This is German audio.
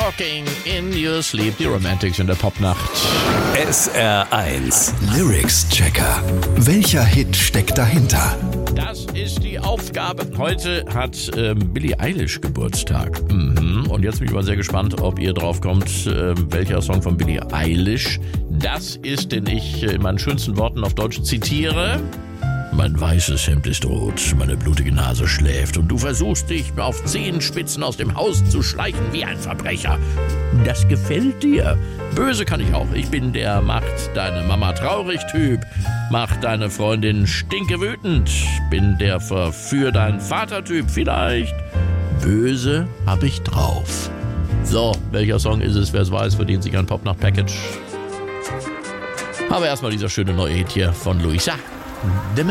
Talking in Your Sleep, die Romantics in der Popnacht. SR1 Lyrics Checker. Welcher Hit steckt dahinter? Das ist die Aufgabe. Heute hat Billie Eilish Geburtstag. Und jetzt bin ich mal sehr gespannt, ob ihr drauf kommt, welcher Song von Billie Eilish das ist, den ich in meinen schönsten Worten auf Deutsch zitiere. Mein weißes Hemd ist rot, meine blutige Nase schläft und du versuchst dich auf Zehenspitzen aus dem Haus zu schleichen wie ein Verbrecher. Das gefällt dir. Böse kann ich auch. Ich bin der macht deine Mama traurig Typ, macht deine Freundin stinkewütend, bin der verführ deinen Vater Typ vielleicht. Böse hab ich drauf. So, welcher Song ist es? Wer es weiß, verdient sich ein Popnacht-Package. Aber erstmal dieser schöne neue Hit hier von Luisa.